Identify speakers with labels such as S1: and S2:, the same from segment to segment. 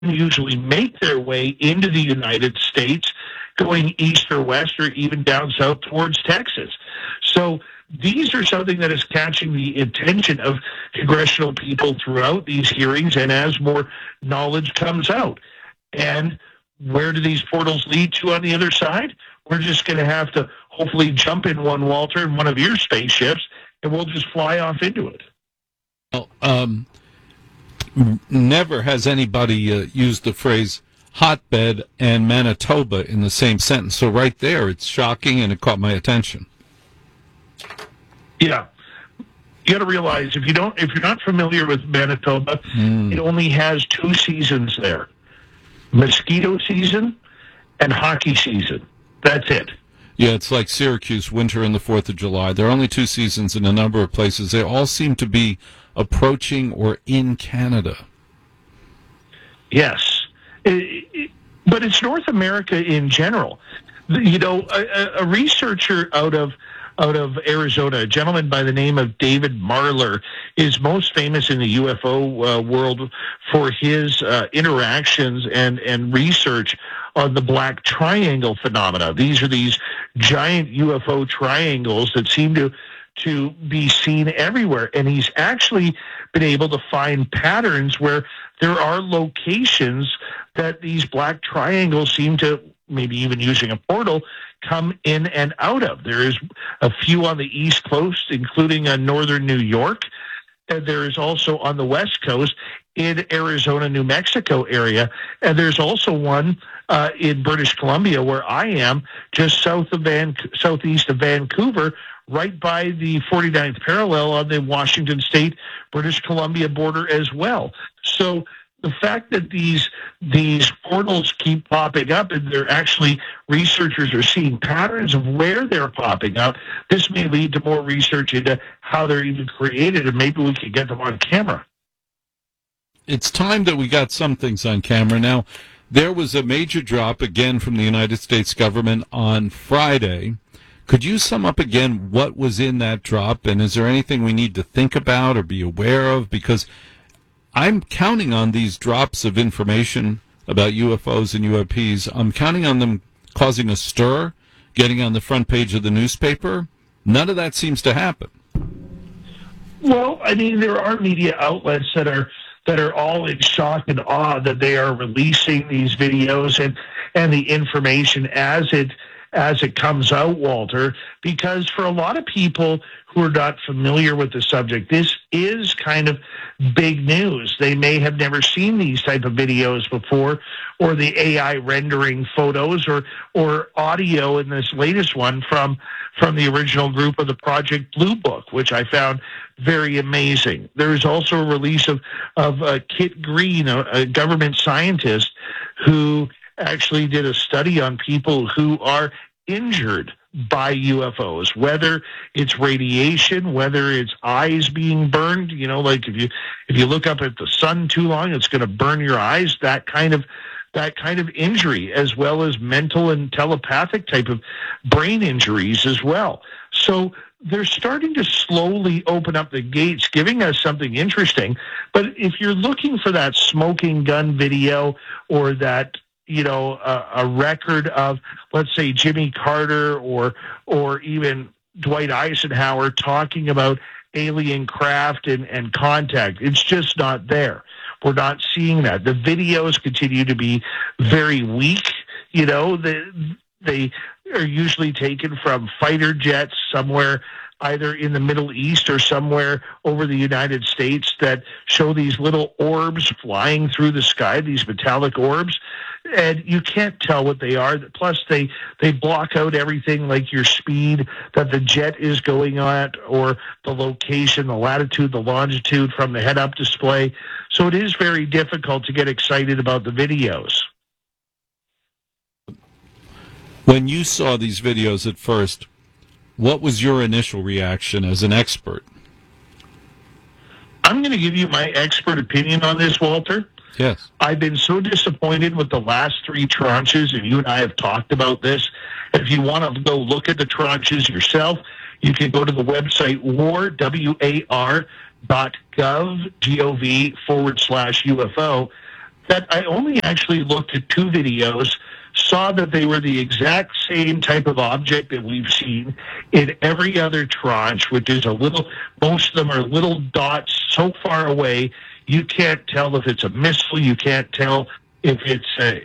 S1: usually make their way into the United States, going east or west or even down south towards Texas. So these are something that is catching the attention of congressional people throughout these hearings and as more knowledge comes out. And where do these portals lead to on the other side? We're just going to have to hopefully jump in one, Walter, in one of your spaceships, and we'll just fly off into it.
S2: Well, never has anybody used the phrase hotbed and Manitoba in the same sentence. So right there, it's shocking, and it caught my attention.
S1: Yeah. You got to realize, if you're not familiar with Manitoba, it only has 2 seasons there. Mosquito season and hockey season. That's it.
S2: Yeah, it's like Syracuse, winter and the 4th of July. There are only 2 seasons in a number of places. They all seem to be approaching or in Canada.
S1: Yes. But it's North America in general. You know, a researcher out of Arizona, a gentleman by the name of David Marler, is most famous in the UFO world for his interactions and research on the black triangle phenomena. These are these giant UFO triangles that seem to be seen everywhere. And he's actually been able to find patterns where there are locations that these black triangles seem to, maybe even using a portal, come in and out of. There is a few on the East Coast, including northern New York. And there is also on the West Coast in Arizona, New Mexico area. And there's also one in British Columbia, where I am, just southeast of Vancouver, right by the 49th parallel on the Washington State, British Columbia border as well. So the fact that these portals keep popping up, and they're actually, researchers are seeing patterns of where they're popping up, this may lead to more research into how they're even created, and maybe we can get them on camera.
S2: It's time that we got some things on camera. Now, there was a major drop again from the United States government on Friday. Could you sum up again what was in that drop, and is there anything we need to think about or be aware of? Because I'm counting on these drops of information about UFOs and UAPs. I'm counting on them causing a stir, getting on the front page of the newspaper. None of that seems to happen.
S1: Well, I mean, there are media outlets that are all in shock and awe that they are releasing these videos and the information as it comes out, Walter, because for a lot of people who are not familiar with the subject, this is kind of big news. They may have never seen these type of videos before, or the AI rendering photos or audio in this latest one from the original group of the Project Blue Book, which I found very amazing. There is also a release of Kit Green, a government scientist who actually did a study on people who are injured by UFOs, whether it's radiation, whether it's eyes being burned, you know, like if you look up at the sun too long, it's going to burn your eyes, that kind of injury, as well as mental and telepathic type of brain injuries as well. So they're starting to slowly open up the gates, giving us something interesting. But if you're looking for that smoking gun video, or that, you know, a record of, let's say, Jimmy Carter or even Dwight Eisenhower talking about alien craft and contact, it's just not there. We're not seeing that. The videos continue to be very weak. You know, they are usually taken from fighter jets somewhere either in the Middle East or somewhere over the United States that show these little orbs flying through the sky, these metallic orbs, and you can't tell what they are. Plus, they block out everything like your speed that the jet is going at, or the location, the latitude, the longitude from the head-up display. So it is very difficult to get excited about the videos.
S2: When you saw these videos at first, what was your initial reaction as an expert?
S1: I'm going to give you my expert opinion on this, Walter.
S2: Yes.
S1: I've been so disappointed with the last 3 tranches, and you and I have talked about this. If you want to go look at the tranches yourself, you can go to the website war.gov.gov/UFO. that I only actually looked at two videos, saw that they were the exact same type of object that we've seen in every other tranche, which is most of them are little dots so far away, you can't tell if it's a missile, you can't tell if it's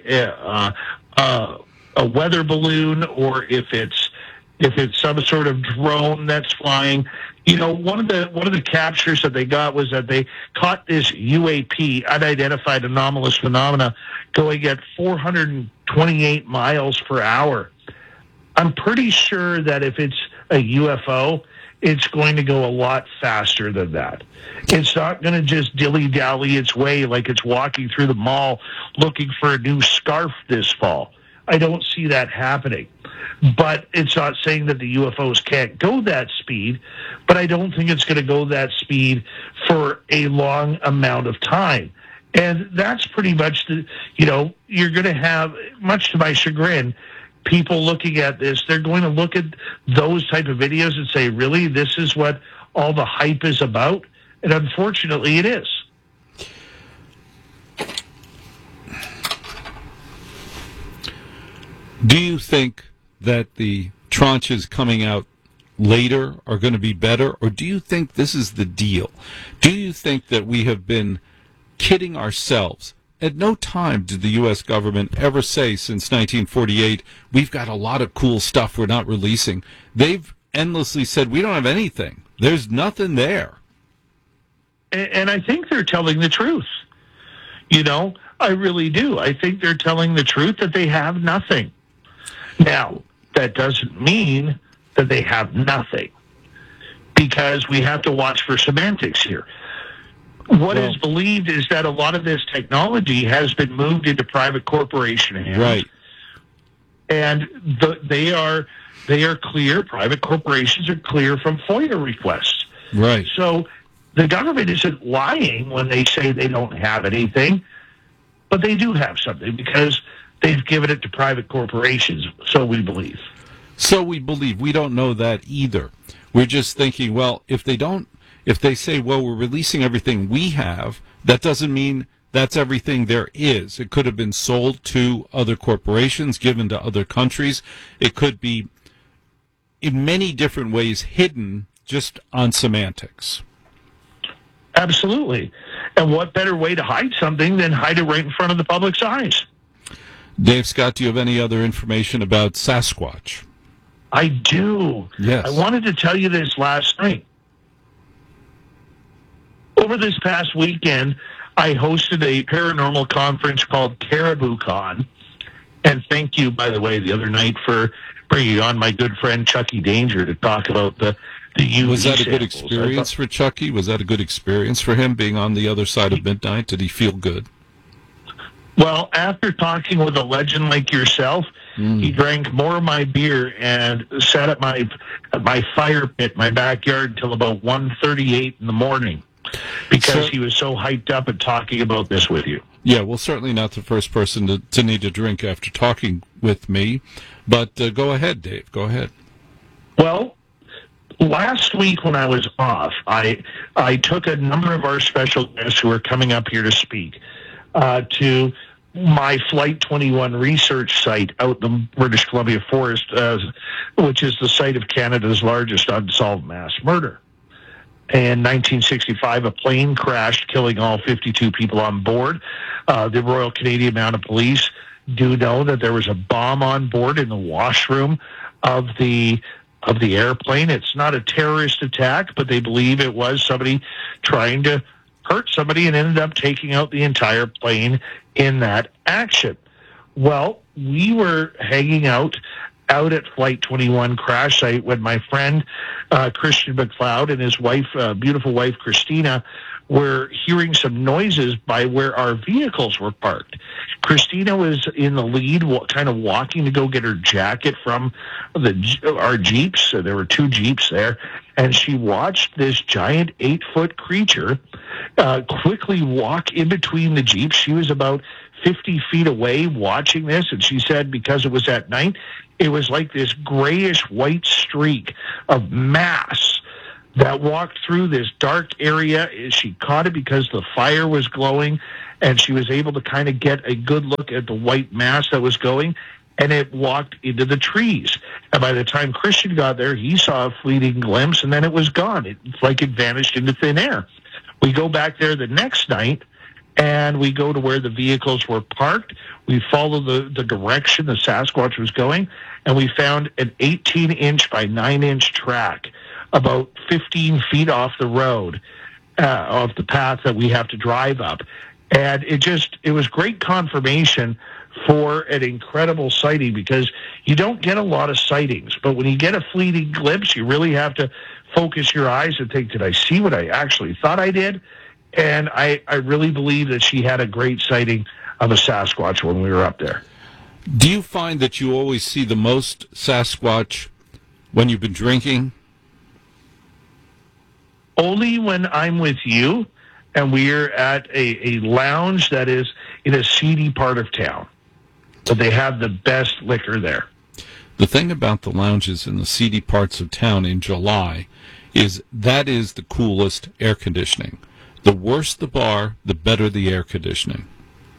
S1: a weather balloon or if it's some sort of drone that's flying. One of the captures that they got was that they caught this UAP, unidentified anomalous phenomena, going at 428 miles per hour. I'm pretty sure that if it's a UFO, it's going to go a lot faster than that. It's not going to just dilly-dally its way like it's walking through the mall looking for a new scarf this fall. I don't see that happening. But it's not saying that the UFOs can't go that speed, but I don't think it's going to go that speed for a long amount of time. And that's pretty much you're going to have, much to my chagrin, people looking at this, they're going to look at those type of videos and say, really, this is what all the hype is about? And unfortunately, it is.
S2: Do you think that the tranches coming out later are going to be better, or do you think this is the deal? Do you think that we have been kidding ourselves? At no time did the U.S. government ever say since 1948, we've got a lot of cool stuff we're not releasing. They've endlessly said, we don't have anything. There's nothing there.
S1: And I think they're telling the truth. I really do. I think they're telling the truth that they have nothing. Now, that doesn't mean that they have nothing, because we have to watch for semantics here. What is believed is that a lot of this technology has been moved into private corporation hands.
S2: Right.
S1: And they are clear, private corporations are clear from FOIA requests.
S2: Right.
S1: So the government isn't lying when they say they don't have anything, but they do have something because they've given it to private corporations, so we believe.
S2: So we believe. We don't know that either. We're just thinking, well, if they say, well, we're releasing everything we have, that doesn't mean that's everything there is. It could have been sold to other corporations, given to other countries. It could be, in many different ways, hidden just on semantics.
S1: Absolutely. And what better way to hide something than hide it right in front of the public's eyes?
S2: Dave Scott, do you have any other information about Sasquatch?
S1: I do.
S2: Yes.
S1: I wanted to tell you this last night. Over this past weekend, I hosted a paranormal conference called Caribou Con. And thank you, by the way, the other night for bringing on my good friend Chucky Danger to talk about the UV
S2: Was that a good
S1: samples.
S2: experience for Chucky? Was that a good experience for him, being on the other side of midnight? Did he feel good?
S1: Well, after talking with a legend like yourself, he drank more of my beer and sat at my fire pit, my backyard, until about 1:38 in the morning, because he was so hyped up at talking about this with you.
S2: Yeah, well, certainly not the first person to need a drink after talking with me. But go ahead, Dave. Go ahead.
S1: Well, last week when I was off, I took a number of our special guests who are coming up here to speak to my Flight 21 research site out in the British Columbia forest, which is the site of Canada's largest unsolved mass murder. In 1965, a plane crashed, killing all 52 people on board. The Royal Canadian Mounted Police do know that there was a bomb on board in the washroom of the airplane. It's not a terrorist attack, but they believe it was somebody trying to hurt somebody and ended up taking out the entire plane in that action. Well, we were hanging out at Flight 21 crash site when my friend Christian McLeod and his wife, beautiful wife Christina, were hearing some noises by where our vehicles were parked. Christina was in the lead, kind of walking to go get her jacket from our Jeeps. So there were two Jeeps there, and she watched this giant 8-foot creature quickly walk in between the Jeeps. She was about 50 feet away watching this, and she said because it was at night, it was like this grayish white streak of mass that walked through this dark area. She caught it because the fire was glowing, and she was able to kind of get a good look at the white mass that was going, and it walked into the trees. And by the time Christian got there, he saw a fleeting glimpse, and then it was gone. It's like it vanished into thin air. We go back there the next night, and we go to where the vehicles were parked. We follow the direction the Sasquatch was going, and we found an 18-inch by 9-inch track about 15 feet off the road, off the path that we have to drive up. And it was great confirmation for an incredible sighting, because you don't get a lot of sightings, but when you get a fleeting glimpse, you really have to focus your eyes and think, did I see what I actually thought I did? And I really believe that she had a great sighting of a Sasquatch when we were up there.
S2: Do you find that you always see the most Sasquatch when you've been drinking?
S1: Only when I'm with you and we're at a lounge that is in a seedy part of town. But they have the best liquor there.
S2: The thing about the lounges in the seedy parts of town in July is that is the coolest air conditioning. The worse the bar, the better the air conditioning.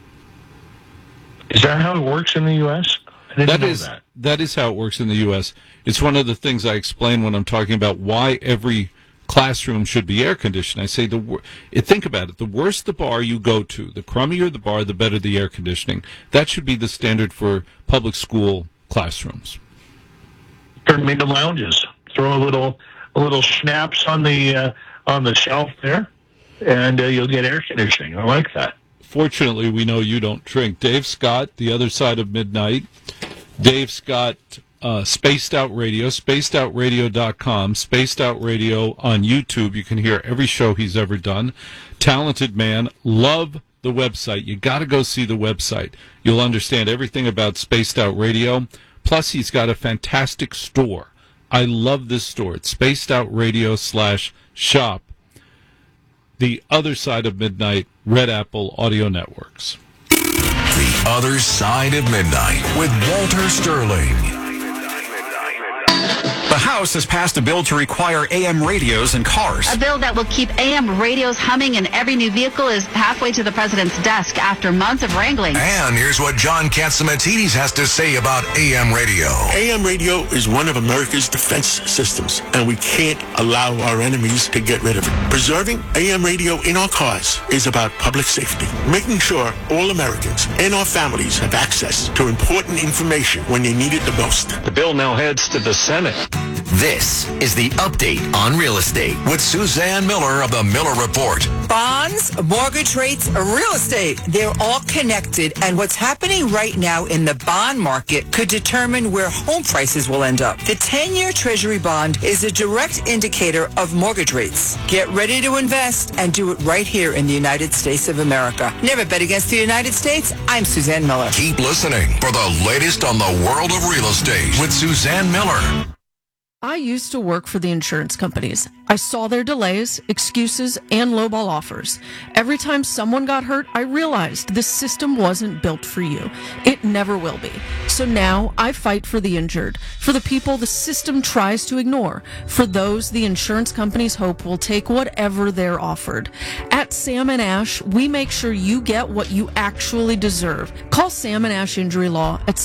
S1: Is that how it works in the U.S.?
S2: That is how it works in the U.S. It's one of the things I explain when I'm talking about why every classroom should be air conditioned. I say, think about it. The worse the bar you go to, the crummier the bar, the better the air conditioning. That should be the standard for public school classrooms.
S1: Turn them into lounges. Throw a little schnapps on the shelf there, and you'll get air conditioning. I like that.
S2: Fortunately, we know you don't drink. Dave Scott, The Other Side of Midnight. Dave Scott, Spaced Out Radio, spacedoutradio.com, Spaced Out Radio on YouTube. You can hear every show he's ever done. Talented man. Love the website. You got to go see the website. You'll understand everything about Spaced Out Radio. Plus, he's got a fantastic store. I love this store. It's spacedoutradio.com/shop. The Other Side of Midnight, Red Apple Audio Networks.
S3: The Other Side of Midnight with Walter Sterling.
S4: The House has passed a bill to require AM radios in cars.
S5: A bill that will keep AM radios humming in every new vehicle is halfway to the president's desk after months of wrangling.
S3: And here's what John Catsimatidis has to say about AM radio.
S6: AM radio is one of America's defense systems, and we can't allow our enemies to get rid of it. Preserving AM radio in our cars is about public safety, making sure all Americans and our families have access to important information when they need it the most.
S4: The bill now heads to the Senate.
S3: This is the update on real estate with Suzanne Miller of the Miller Report.
S7: Bonds, mortgage rates, real estate, they're all connected, and what's happening right now in the bond market could determine where home prices will end up. The 10-year Treasury bond is a direct indicator of mortgage rates. Get ready to invest and do it right here in the United States of America. Never bet against the United States. I'm Suzanne Miller.
S3: Keep listening for the latest on the world of real estate with Suzanne Miller.
S8: I used to work for the insurance companies. I saw their delays, excuses, and lowball offers. Every time someone got hurt, I realized this system wasn't built for you. It never will be. So now I fight for the injured, for the people the system tries to ignore, for those the insurance companies hope will take whatever they're offered. At Sam & Ash, we make sure you get what you actually deserve. Call Sam & Ash Injury Law at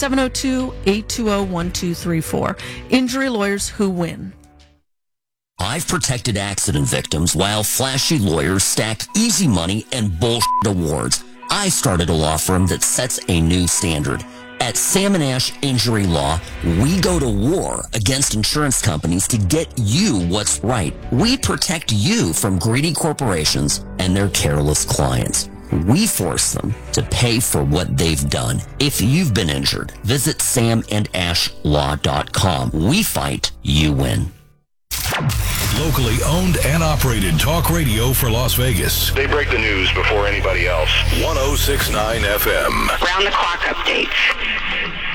S8: 702-820-1234. Injury lawyers who win.
S9: I've protected accident victims while flashy lawyers stacked easy money and bullshit awards. I started a law firm that sets a new standard. At Sam & Ash Injury Law, we go to war against insurance companies to get you what's right. We protect you from greedy corporations and their careless clients. We force them to pay for what they've done. If you've been injured, visit samandashlaw.com. We fight, you win.
S3: Locally owned and operated talk radio for Las Vegas.
S10: They break the news before anybody else.
S3: 106.9 FM.
S5: Round the clock updates.